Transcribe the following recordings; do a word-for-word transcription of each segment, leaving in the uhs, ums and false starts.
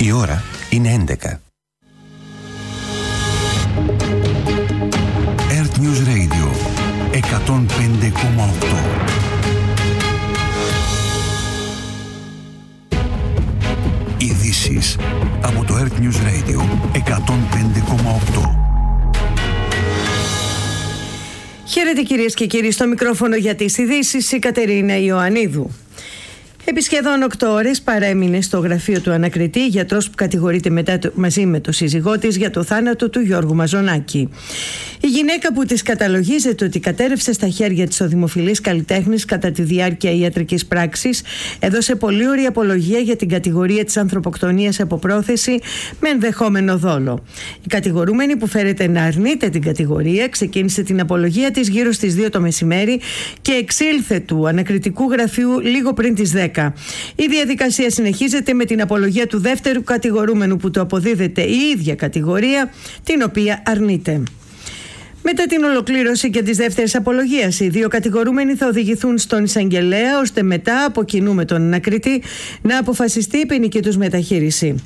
Η ώρα είναι έντεκα. Earth News Radio εκατόν πέντε κόμμα οκτώ. Ειδήσεις από το Earth News Radio εκατόν πέντε κόμμα οκτώ. Χαίρετε κυρίες και κύριοι, στο μικρόφωνο για τις ειδήσεις η Κατερίνα Ιωαννίδου. Επί σχεδόν οκτώ ώρες παρέμεινε στο γραφείο του ανακριτή γιατρός που κατηγορείται μετά το, μαζί με το σύζυγό της για το θάνατο του Γιώργου Μαζονάκη. Η γυναίκα που της καταλογίζεται ότι κατέρευσε στα χέρια της ο δημοφιλής καλλιτέχνης κατά τη διάρκεια ιατρικής πράξης έδωσε πολύ ωραία απολογία για την κατηγορία της ανθρωποκτονίας από πρόθεση με ενδεχόμενο δόλο. Η κατηγορούμενη, που φέρεται να αρνείται την κατηγορία, ξεκίνησε την απολογία της γύρω στις δύο το μεσημέρι και εξήλθε του ανακριτικού γραφείου λίγο πριν τις δέκα. Η διαδικασία συνεχίζεται με την απολογία του δεύτερου κατηγορούμενου που του αποδίδεται η ίδια κατηγορία, την οποία αρνείται. Μετά την ολοκλήρωση και της δεύτερης απολογίας, οι δύο κατηγορούμενοι θα οδηγηθούν στον εισαγγελέα, ώστε μετά από κοινού με τον ανακριτή να αποφασιστεί η ποινική τους μεταχείριση.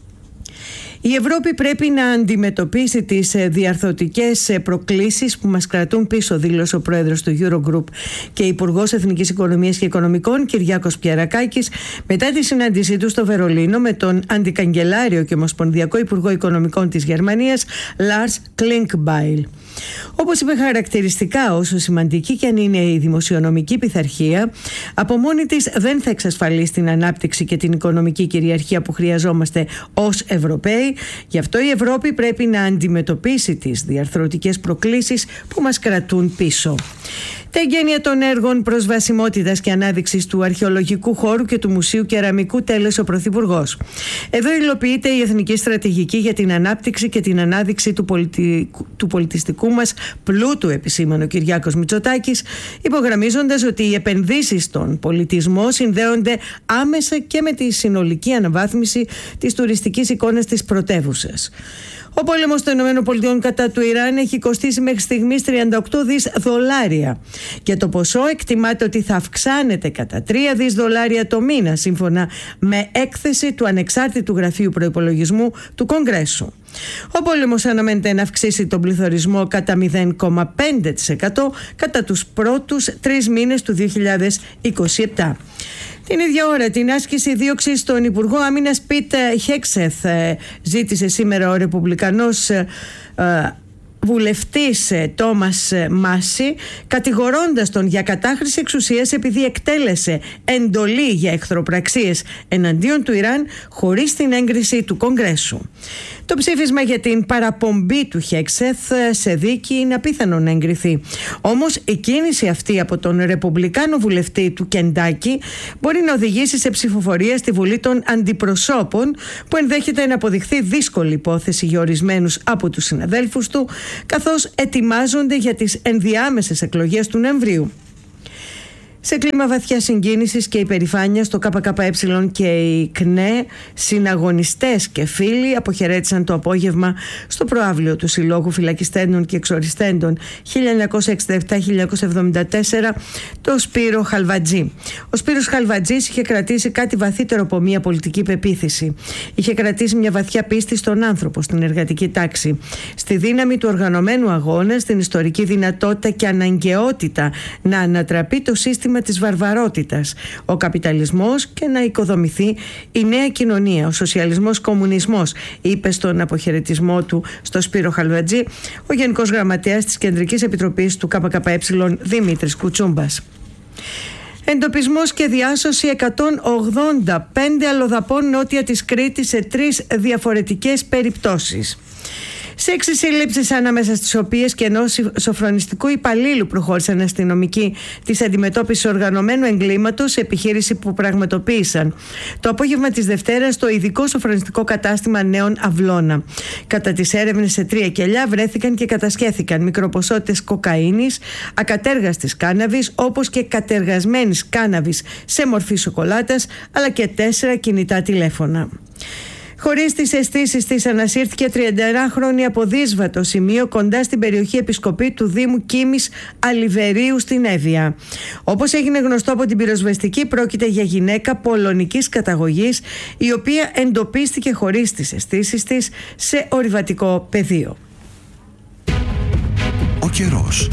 Η Ευρώπη πρέπει να αντιμετωπίσει τις διαρθρωτικές προκλήσεις που μας κρατούν πίσω, δήλωσε ο πρόεδρος του Eurogroup και Υπουργός Εθνικής Οικονομίας και Οικονομικών Κυριάκος Πιερακάκης μετά τη συνάντησή του στο Βερολίνο με τον Αντικαγκελάριο και Ομοσπονδιακό Υπουργό Οικονομικών της Γερμανίας Lars Klingbeil. Όπως είπε χαρακτηριστικά, όσο σημαντική και αν είναι η δημοσιονομική πειθαρχία, από μόνη της δεν θα εξασφαλίσει την ανάπτυξη και την οικονομική κυριαρχία που χρειαζόμαστε ως Ευρωπαίοι. Γι' αυτό η Ευρώπη πρέπει να αντιμετωπίσει τις διαρθρωτικές προκλήσεις που μας κρατούν πίσω. Τα εγγένεια των έργων προσβασιμότητας και ανάδειξης του αρχαιολογικού χώρου και του Μουσείου Κεραμικού τέλεσε ο Πρωθυπουργός. Εδώ υλοποιείται η Εθνική Στρατηγική για την Ανάπτυξη και την Ανάδειξη του, πολιτι... του πολιτιστικού μας πλούτου, επισήμανε ο Κυριάκος Μητσοτάκης, υπογραμμίζοντας ότι οι επενδύσεις στον πολιτισμό συνδέονται άμεσα και με τη συνολική αναβάθμιση της τουριστικής εικόνας της πρωτεύουσας. Ο πόλεμος των ΗΠΑ κατά του Ιράν έχει κοστίσει μέχρι στιγμής τριάντα οκτώ δις δολάρια και το ποσό εκτιμάται ότι θα αυξάνεται κατά τρία δις δολάρια το μήνα, σύμφωνα με έκθεση του Ανεξάρτητου Γραφείου Προϋπολογισμού του Κογκρέσου. Ο πόλεμος αναμένεται να αυξήσει τον πληθωρισμό κατά μηδέν κόμμα πέντε τοις εκατό κατά τους πρώτους τρεις μήνες του δύο χιλιάδες είκοσι επτά. Την ίδια ώρα, την άσκηση δίωξης στον Υπουργό Άμυνας Πιτ Χέξεθ ζήτησε σήμερα ο Ρεπουμπλικανός βουλευτής Τόμας Μάση, κατηγορώντας τον για κατάχρηση εξουσίας επειδή εκτέλεσε εντολή για εχθροπραξίες εναντίον του Ιράν χωρίς την έγκριση του Κογκρέσου. Το ψήφισμα για την παραπομπή του Χέξεθ σε δίκη είναι απίθανο να εγκριθεί. Όμως η κίνηση αυτή από τον Ρεπουμπλικάνο βουλευτή του Κεντάκι μπορεί να οδηγήσει σε ψηφοφορία στη Βουλή των Αντιπροσώπων, που ενδέχεται να αποδειχθεί δύσκολη υπόθεση για ορισμένους από τους συναδέλφους του, καθώς ετοιμάζονται για τις ενδιάμεσες εκλογές του Νοεμβρίου. Σε κλίμα βαθιά συγκίνησης και υπερηφάνεια, στο ΚΚΕ και η ΚΝΕ, συναγωνιστές και φίλοι αποχαιρέτησαν το απόγευμα στο προαύλιο του Συλλόγου Φυλακιστέντων και Εξοριστέντων χίλια εννιακόσια εξήντα επτά με χίλια εννιακόσια εβδομήντα τέσσερα, το Σπύρο Χαλβατζή. Ο Σπύρος Χαλβατζής είχε κρατήσει κάτι βαθύτερο από μια πολιτική πεποίθηση. Είχε κρατήσει μια βαθιά πίστη στον άνθρωπο, στην εργατική τάξη, στη δύναμη του οργανωμένου αγώνα, στην ιστορική δυνατότητα και αναγκαιότητα να ανατραπεί το σύστημα της βαρβαρότητας, ο καπιταλισμός, και να οικοδομηθεί η νέα κοινωνία, ο σοσιαλισμός κομμουνισμός, είπε στον αποχαιρετισμό του στο Σπύρο Χαλβατζή ο Γενικός Γραμματέας της Κεντρικής Επιτροπής του ΚΚΕ Δημήτρης Κουτσούμπας. Εντοπισμός και διάσωση εκατόν ογδόντα πέντε αλλοδαπών νότια της Κρήτης σε τρεις διαφορετικές περιπτώσεις. Σε έξι συλλήψεις, ανάμεσα στις οποίες και ενός σοφρονιστικού υπαλλήλου προχώρησαν αστυνομικοί της αντιμετώπισης οργανωμένου εγκλήματος, σε επιχείρηση που πραγματοποίησαν το απόγευμα της Δευτέρας στο ειδικό σοφρονιστικό κατάστημα Νέων Αυλώνα. Κατά τις έρευνες, σε τρία κελιά βρέθηκαν και κατασχέθηκαν μικροποσότητες κοκαίνης, ακατέργαστης κάναβης, όπως και κατεργασμένης κάναβης σε μορφή σοκολάτας, αλλά και τέσσερα κινητά τηλέφωνα. Χωρίς τις αισθήσεις της, ανασύρθηκε τριανταενάχρονη από δύσβατο σημείο κοντά στην περιοχή Επισκοπή του Δήμου Κίμης Αλιβερίου στην Εύβοια. Όπως έγινε γνωστό από την πυροσβεστική, πρόκειται για γυναίκα πολωνικής καταγωγής, η οποία εντοπίστηκε χωρίς τις αισθήσεις της σε ορειβατικό πεδίο. Ο καιρός.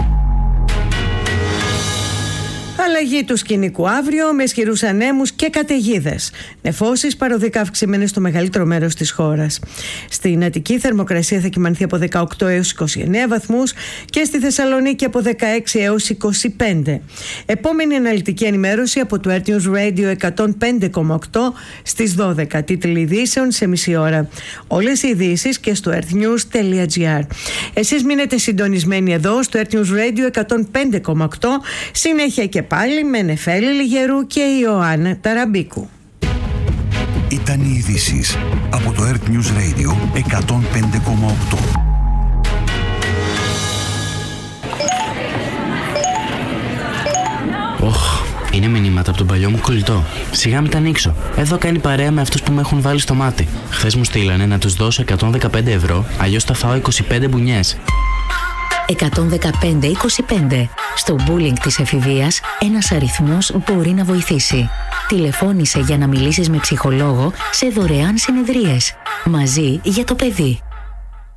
Αλλαγή του σκηνικού αύριο με ισχυρούς ανέμους και καταιγίδες. Νεφώσεις παροδικά αυξημένες στο μεγαλύτερο μέρος της χώρας. Στην Αττική θερμοκρασία θα κυμανθεί από δεκαοκτώ έως είκοσι εννέα βαθμούς και στη Θεσσαλονίκη από δεκαέξι έως είκοσι πέντε. Επόμενη αναλυτική ενημέρωση από το Earth News Radio εκατόν πέντε κόμμα οκτώ στις δώδεκα. Τίτλοι ειδήσεων σε μισή ώρα. Όλες οι ειδήσεις και στο earthnews τελεία gr. Εσείς μείνετε συντονισμένοι εδώ στο Earth News Radio εκατόν πέντε κόμμα οκτώ. Συνέχεια και πάλι με Νεφέλη Λιγερού και Ιωάννα Ταραμπίκου. Ήταν οι ειδήσεις από το Earth News Radio εκατόν πέντε κόμμα οκτώ. Οχ, είναι μηνύματα από τον παλιό μου κολλητό. Σιγά μην τα ανοίξω. Εδώ κάνει παρέα με αυτούς που με έχουν βάλει στο μάτι. Χθες μου στείλανε να τους δώσω εκατόν δεκαπέντε ευρώ, αλλιώς θα φάω είκοσι πέντε μπουνιές. εκατόν δεκαπέντε είκοσι πέντε. Στο bullying της εφηβείας, ένας αριθμός μπορεί να βοηθήσει. Τηλεφώνησε για να μιλήσεις με ψυχολόγο σε δωρεάν συνεδρίες. Μαζί για το παιδί.